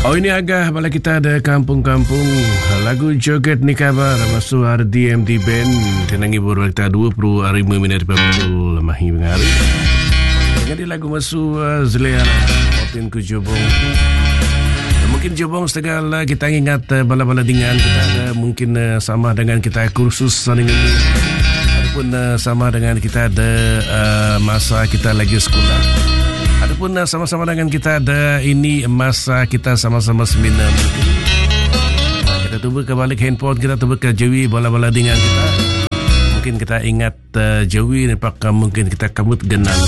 Oh, ini agak bala kita ada kampung-kampung. Lagu joget ni kabar masuk RDMD Band. Tenang ibu kita 25 minit betul mahi mengari. Jadi lagu masuk Zeliana Opin ku Jobong. Mungkin Jobong setengah lah kita ingat bala-bala dengan kita mungkin sama dengan kita kursus dengan ini. Ataupun sama dengan kita ada masa kita lagi sekolah. Ataupun sama-sama dengan kita ada ini masa kita sama-sama seminar. Kita cuba kebalik handphone, kita cuba ke Jawi bola-bola dengan kita. Mungkin kita ingat Jawi, mungkin kita kabut genang.